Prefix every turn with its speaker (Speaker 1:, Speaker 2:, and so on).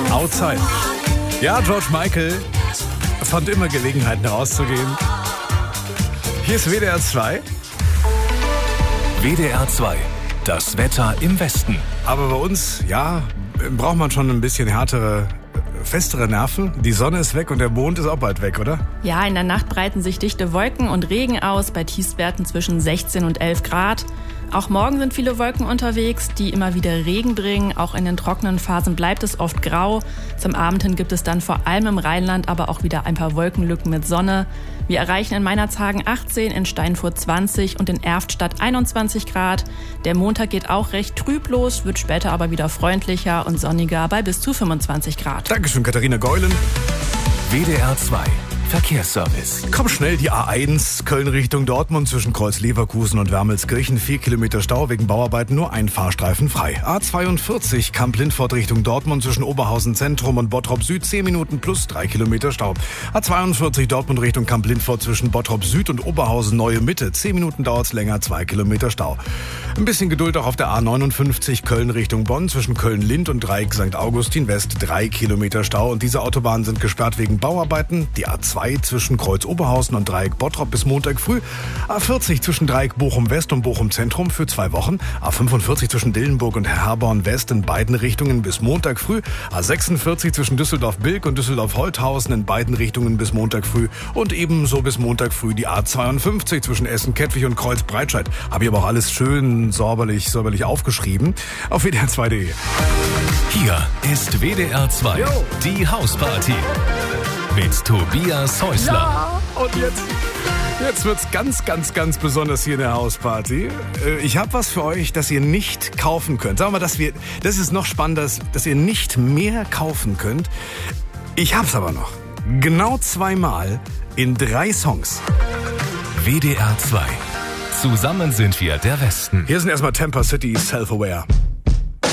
Speaker 1: Outside. Ja, George Michael fand immer Gelegenheiten rauszugehen. Hier ist WDR 2.
Speaker 2: WDR 2, das Wetter im Westen.
Speaker 1: Aber bei uns, ja, braucht man schon ein bisschen festere Nerven. Die Sonne ist weg und der Mond ist auch bald weg, oder?
Speaker 3: Ja, in der Nacht breiten sich dichte Wolken und Regen aus, bei Tiefstwerten zwischen 16 und 11 Grad. Auch morgen sind viele Wolken unterwegs, die immer wieder Regen bringen. Auch in den trockenen Phasen bleibt es oft grau. Zum Abend hin gibt es dann vor allem im Rheinland aber auch wieder ein paar Wolkenlücken mit Sonne. Wir erreichen in Meinerzhagen 18, in Steinfurt 20 und in Erftstadt 21 Grad. Der Montag geht auch recht trüb los, wird später aber wieder freundlicher und sonniger bei bis zu 25 Grad.
Speaker 1: Dankeschön, Katharina Geulen.
Speaker 2: WDR 2, Verkehrsservice.
Speaker 1: Komm schnell, die A1 Köln Richtung Dortmund zwischen Kreuz Leverkusen und Wermelskirchen. 4 Kilometer Stau wegen Bauarbeiten, nur ein Fahrstreifen frei. A42 Kamp-Lindfort Richtung Dortmund zwischen Oberhausen Zentrum und Bottrop Süd. 10 Minuten plus 3 Kilometer Stau. A42 Dortmund Richtung Kamp-Lindfort zwischen Bottrop Süd und Oberhausen Neue Mitte. 10 Minuten dauert's länger, 2 Kilometer Stau. Ein bisschen Geduld auch auf der A59 Köln Richtung Bonn zwischen Köln-Lind und Dreieck St. Augustin West. 3 Kilometer Stau und diese Autobahnen sind gesperrt wegen Bauarbeiten. Die A2 zwischen Kreuz Oberhausen und Dreieck Bottrop bis Montag früh. A40 zwischen Dreieck Bochum West und Bochum Zentrum für 2 Wochen. A45 zwischen Dillenburg und Herborn West in beiden Richtungen bis Montag früh. A46 zwischen Düsseldorf-Bilk und Düsseldorf-Holthausen in beiden Richtungen bis Montag früh. Und ebenso bis Montag früh die A52 zwischen Essen-Kettwig und Kreuz-Breitscheid. Habe ich aber auch alles schön säuberlich aufgeschrieben. Auf WDR2.de.
Speaker 2: Hier ist WDR 2, die Hausparty. Mit Tobias Häusler.
Speaker 1: Ja, und jetzt wird's ganz besonders hier in der Hausparty. Ich habe was für euch, das ihr nicht kaufen könnt. Sagen wir, das ist noch spannender, dass ihr nicht mehr kaufen könnt. Ich hab's aber noch. Genau 2-mal in 3 Songs.
Speaker 2: WDR 2. Zusammen sind wir der Westen.
Speaker 1: Hier sind erstmal Tampa City, Self-Aware.